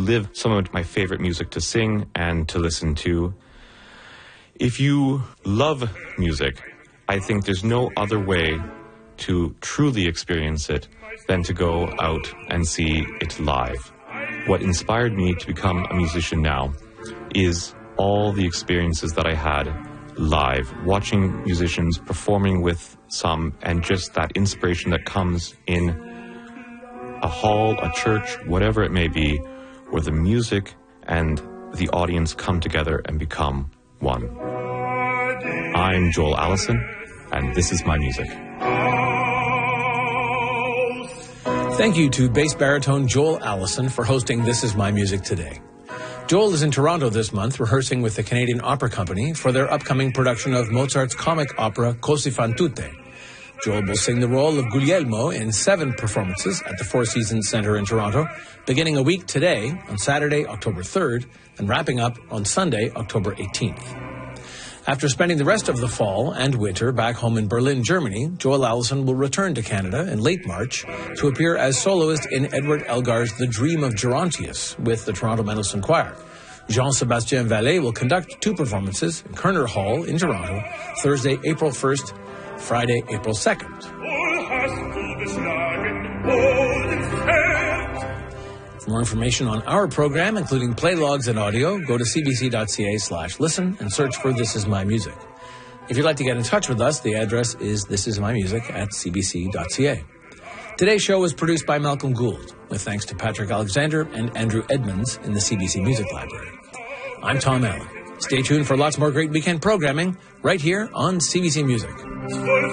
relive some of my favorite music to sing and to listen to. If you love music, I think there's no other way to truly experience it than to go out and see it live. What inspired me to become a musician now is all the experiences that I had live, watching musicians performing with some, and just that inspiration that comes in a hall, a church, whatever it may be, where the music and the audience come together and become one. I'm Joel Allison, and this is my music. Thank you to bass baritone Joel Allison for hosting This Is My Music today. Joel is in Toronto this month, rehearsing with the Canadian Opera Company for their upcoming production of Mozart's comic opera Così fan tutte. Joel will sing the role of Guglielmo in 7 performances at the Four Seasons Centre in Toronto, beginning a week today on Saturday, October 3rd, and wrapping up on Sunday, October 18th. After spending the rest of the fall and winter back home in Berlin, Germany, Joel Allison will return to Canada in late March to appear as soloist in Edward Elgar's The Dream of Gerontius with the Toronto Mendelssohn Choir. Jean-Sébastien Vallée will conduct 2 performances in Kerner Hall in Toronto, Thursday, April 1st, Friday, April 2nd. For more information on our program, including play logs and audio, go to cbc.ca/listen and search for This Is My Music. If you'd like to get in touch with us, the address is thisismymusic@cbc.ca. Today's show was produced by Malcolm Gould, with thanks to Patrick Alexander and Andrew Edmonds in the CBC Music Library. I'm Tom Allen. Stay tuned for lots more great weekend programming right here on CBC Music.